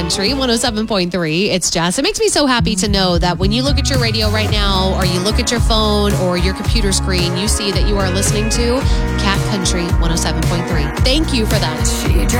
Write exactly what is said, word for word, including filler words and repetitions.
Country one oh seven point three. It's Jess. It makes me so happy to know that when you look at your radio right now, or you look at your phone or your computer screen, you see that you are listening to Cat Country one oh seven point three. Thank you for that. She